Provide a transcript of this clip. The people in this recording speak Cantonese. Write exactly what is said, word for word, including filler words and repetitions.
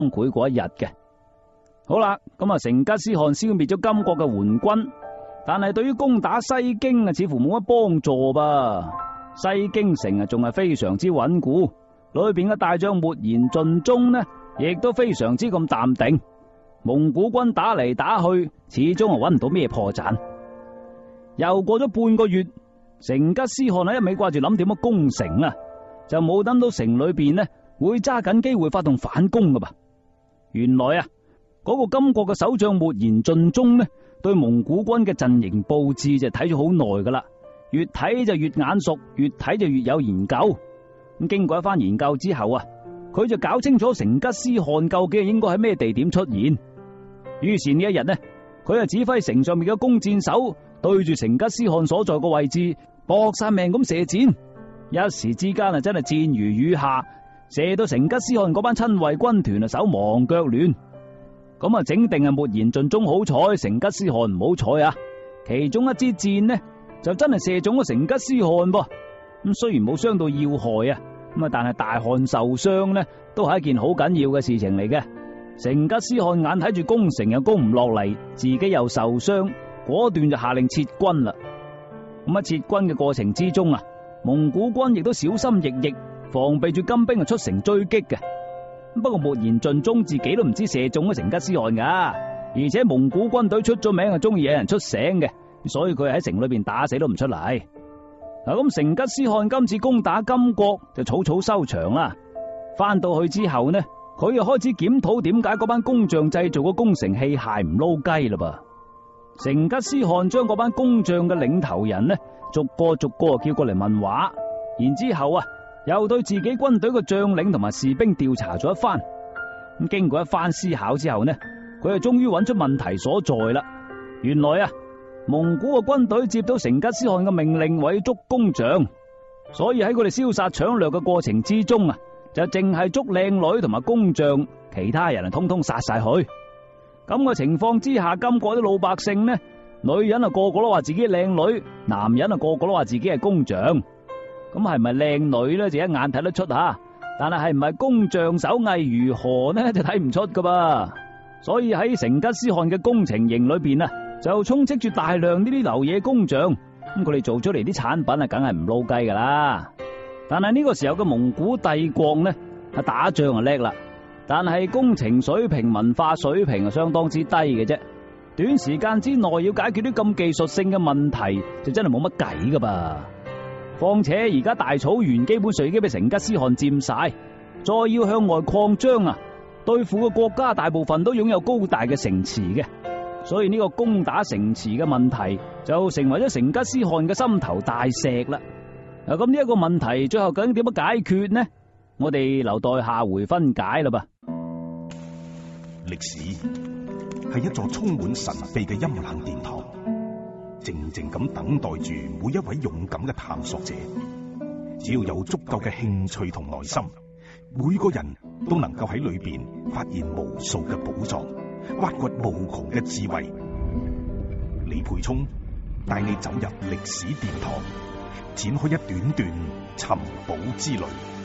潰過一日嘅。好啦，咁啊，成吉思汗消滅咗金國嘅援軍，但係對於攻打西京啊，似乎冇乜幫助噃。西京城啊，仲係非常之穩固，裏邊嘅大將秣延盡忠呢，亦都非常之咁淡定。蒙古軍打嚟打去，始終係搵唔到咩破綻。又過咗半個月，成吉思汗啊，一味掛住諗點樣攻城啊，就冇諗到城裏邊呢會揸緊機會發動反攻噶噃。原來啊，嗰、那個金國嘅守將秣延盡忠呢，對蒙古軍嘅陣營布置就睇咗好耐噶啦，越睇就越眼熟，越睇就越有研究。咁經過一番研究之後啊，佢就搞清楚成吉思汗究竟應該喺咩地點出現。於是呢一日呢，佢就指揮城上面嘅弓箭手對住成吉思汗所在個位置搏晒命咁射箭，一時之間啊真係箭如雨下，射到成吉思汗嗰班親衛軍團啊手忙腳亂。咁啊整定係秣延盡忠好彩，成吉思汗唔好彩啊！其中一支箭呢就真係射中咗成吉思汗噃。咁雖然冇傷到要害啊，咁啊但係大汗受傷呢都係一件好緊要嘅事情嚟嘅。成吉思汗眼睇住攻城又攻唔落嚟，自己又受傷，果斷就下令撤軍啦。咁喺撤軍嘅過程之中啊，蒙古軍亦都小心翼翼，防備住金兵啊出城追擊嘅。不過秣延盡忠自己都唔知射中咗成吉思汗噶，而且蒙古軍隊出咗名係中意有人出醒嘅，所以佢喺城裏邊打死都唔出嚟。嗱，咁成吉思汗今次攻打金國就草草收場啦。翻到去之後呢，佢又開始檢討點解嗰班工匠製造嘅攻城器械唔撈雞啦噃。成吉思汗將嗰班工匠嘅領頭人呢，逐個逐個叫過嚟問話，然之後啊，又對自己軍隊嘅將領同埋士兵調查咗一番。咁經過一番思考之後呢，佢就終於揾出問題所在啦。原來啊，蒙古嘅軍隊接到成吉思汗嘅命令，為捉工匠，所以喺佢哋燒殺搶掠嘅過程之中啊，就淨係捉靚女同埋工匠，其他人啊通通殺晒佢。咁嘅情況之下，金國啲老百姓呢，女人啊個個都話自己係靚女，男人啊個個都話自己係工匠。咁係咪靚女呢？就一眼睇得出吓，但係係唔係工匠手藝如何呢？就睇唔出噶噃。所以喺成吉思汗嘅工程營裏邊啊，就充斥住大量呢啲流嘢工匠。咁佢哋做出嚟啲產品啊，梗係唔撈雞噶啦。但係呢個時候嘅蒙古帝國呢，啊打仗啊叻啦，但係工程水平、文化水平啊相當之低嘅啫。短時間之內要解決啲咁技術性嘅問題，就真係冇乜計噶噃。況且而家大草原基本上已經俾成吉思汗佔晒，再要向外擴張啊，對付嘅國家大部分都擁有高大嘅城池嘅，所以呢個攻打城池嘅問題就成為咗成吉思汗嘅心頭大石啦。嗱，咁呢一個問題最後究竟點樣解決呢？我哋留待下回分解啦噃。 歷史係一座充滿神秘嘅陰冷殿堂，靜靜咁等待住每一位勇敢嘅探索者。只要有足夠嘅興趣同耐心，每個人都能夠喺裏邊發現無數嘅寶藏，挖掘無窮嘅智慧。李培聰帶你走入歷史殿堂，展開一段段尋寶之旅。